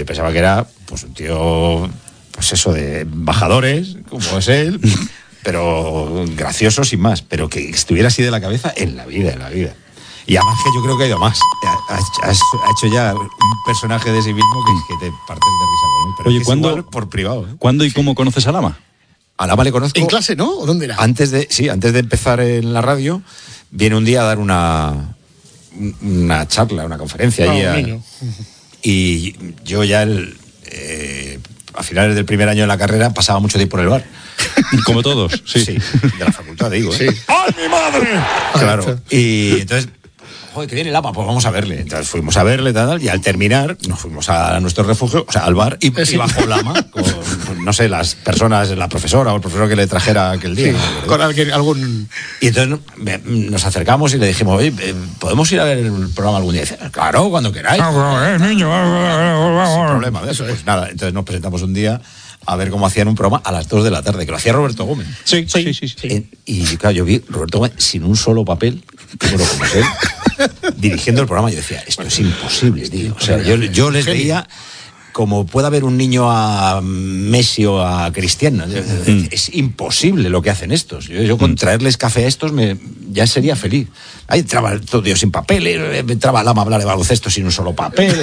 yo pensaba que era pues un tío, pues eso, de embajadores, como es él, pero gracioso sin más, pero que estuviera así de la cabeza en la vida. Y además que yo creo que ha ido más. Ha hecho ya un personaje de sí mismo que te partes de risa con él. Pero oye, es ¿cuándo, por privado, ¿eh? ¿Cuándo y cómo conoces a Lama? A Lama le conozco. ¿En clase, no? ¿O dónde era? Antes de empezar en la radio, viene un día a dar una charla, una conferencia allí. Y yo ya a finales del primer año de la carrera pasaba mucho tiempo en el bar. Como todos, sí. Sí, de la facultad, digo. Sí. ¡Ay, mi madre! Claro. Y entonces, joder, que viene Lama, pues vamos a verle. Entonces fuimos a verle, y al terminar nos fuimos a nuestro refugio, o sea, al bar, y bajó Lama con, no sé, las personas, la profesora o el profesor que le trajera aquel día. Sí, ¿no? Con algún... Y entonces nos acercamos y le dijimos, oye, ¿podemos ir a ver el programa algún día? Y dice, claro, cuando queráis. Niño. Sin problema, eso pues nada. Entonces nos presentamos un día a ver cómo hacían un programa a las 2 de la tarde, que lo hacía Roberto Gómez. Sí. Y claro, yo vi Roberto Gómez sin un solo papel, bueno, como es él, dirigiendo el programa. Yo decía, esto es imposible, tío. O sea, yo les veía como puede haber un niño a Messi o a Cristiano. Es imposible lo que hacen estos. Yo con traerles café a estos ya sería feliz. Ahí entraba todo tío sin papel, entraba Lama a hablar de baloncesto sin un solo papel.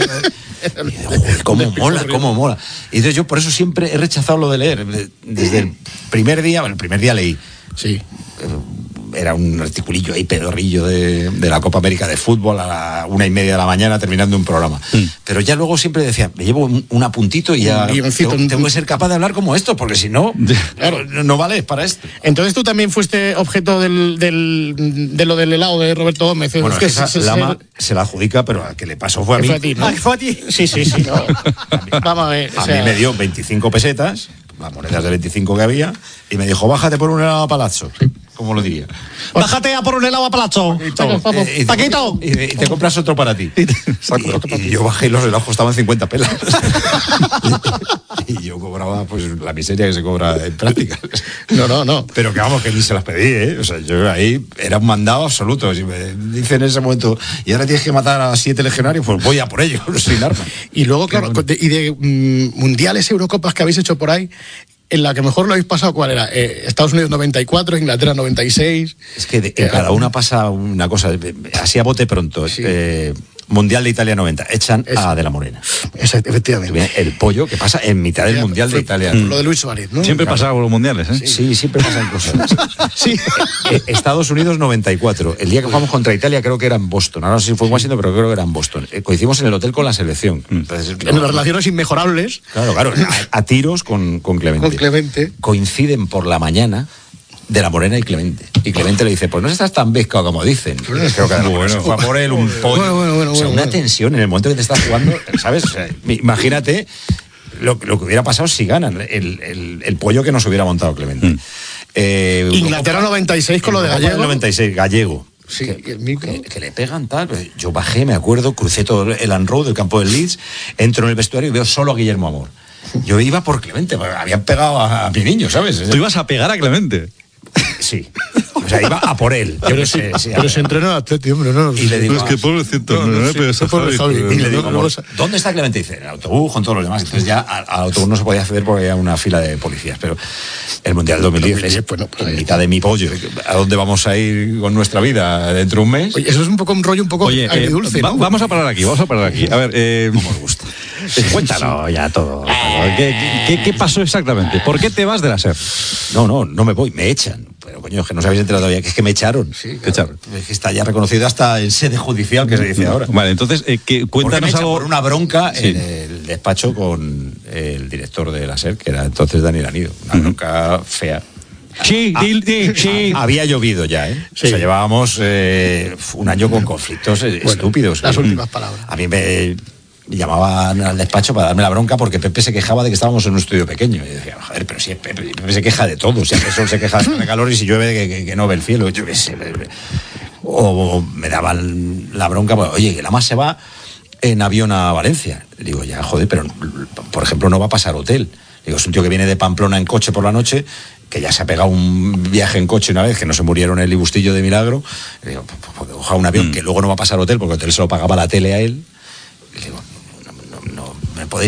Y cómo mola. Y entonces yo por eso siempre he rechazado lo de leer. Desde el primer día leí. Sí. Era un articulillo ahí pedorrillo de la Copa América de fútbol a la 1:30 de la mañana terminando un programa. Pero ya luego siempre decía, me llevo un apuntito y ya tengo que ser capaz de hablar como esto, porque si no, claro, no vale para esto. Entonces tú también fuiste objeto de lo del helado de Roberto Gómez. Bueno, es que Lama se la adjudica, pero al que le pasó fue a mí. Fue a ti, ¿no? ¿Fue a ti? Sí. No. Vamos a ver. A mí me dio 25 pesetas, las monedas de 25 que había, y me dijo, bájate por un helado a Palazzo. ¿Cómo lo diría? Bájate a por un helado a Palazzo. Paquito. Y te compras otro para ti. Y yo bajé y los helados costaban 50 pelas. Y yo cobraba pues la miseria que se cobra en prácticas. No. Pero que vamos, que ni se las pedí, ¿eh? O sea, yo ahí era un mandado absoluto. Si me dicen en ese momento, y ahora tienes que matar a 7 legionarios, pues voy a por ellos, sin arma. Y luego, claro, y de mundiales, Eurocopas que habéis hecho por ahí, en la que mejor lo habéis pasado, ¿cuál era? Estados Unidos 94, Inglaterra 96. Es que en cada una pasa una cosa, así a bote pronto. Sí. Mundial de Italia 90, echan a De la Morena. Efectivamente. El pollo que pasa en mitad del Mundial de Italia. Lo de Luis Suárez, ¿no? Siempre pasa con los mundiales, ¿eh? Sí, siempre pasan cosas. Sí. Estados Unidos 94. El día que jugamos contra Italia creo que era en Boston. Ahora no sé si fue en Washington, pero creo que era en Boston. Coincidimos en el hotel con la selección. Entonces, en las relaciones inmejorables. Claro. A tiros con Clemente. Con Clemente. Coinciden por la mañana De la Morena y Clemente. Y Clemente le dice, pues no estás tan pescado como dicen. Creo que bueno, fue a por él un pollo. Bueno, o sea, una tensión en el momento que te estás jugando, ¿sabes? O sea, imagínate lo que hubiera pasado si ganan el pollo que nos hubiera montado Clemente. Inglaterra 96 con lo de Gallego. 96, Gallego. Sí, que le pegan tal. Yo bajé, me acuerdo, crucé todo el Elland Road del campo del Leeds, entro en el vestuario y veo solo a Guillermo Amor. Yo iba por Clemente, habían pegado a mi niño, ¿sabes? ¿Tú ibas a pegar a Clemente? Sí. O sea, iba a por él. Pero se entrenó a Atleti, hombre, ¿no? Y le digo, es que pobrecito, y le digo, ¿dónde está Clemente? Y dice, en el autobús, con todos los demás. Entonces ya al autobús no se podía acceder porque había una fila de policías. Pero el Mundial 2010 es en mitad de mi pollo. ¿A dónde vamos a ir con nuestra vida dentro de un mes? Oye, eso es un poco un rollo un poco agridulce, ¿no? Vamos a parar aquí. A ver, ¿cómo os gusta? Cuéntalo ya todo. ¿Qué pasó exactamente? ¿Por qué te vas de la SER? No me voy, me echan. Pero coño, es que no os habéis enterado todavía, que es que me echaron. Sí, claro. Echaron. Es que está ya reconocido hasta en sede judicial, que se dice ahora. Vale, entonces, cuéntanos algo. Por una bronca en el despacho con el director de la SER, que era entonces Daniel Anido. Una bronca fea. Sí. Había llovido ya, ¿eh? Sí. O sea, llevábamos un año con conflictos estúpidos. Las últimas palabras. A mí me llamaban al despacho para darme la bronca porque Pepe se quejaba de que estábamos en un estudio pequeño. Y decía, joder, pero si Pepe se queja de todo. Si hace sol se queja de calor y si llueve que no ve el cielo. Yo qué sé. O me daban la bronca, pues, oye, que la más se va en avión a Valencia. Le digo, ya, joder, pero por ejemplo no va a pasar hotel. Digo, es un tío que viene de Pamplona en coche por la noche, que ya se ha pegado un viaje en coche una vez, que no se murieron en el Libustillo de Milagro. Le digo, pues coja un avión que luego no va a pasar hotel, porque el hotel se lo pagaba la tele a él. Le digo,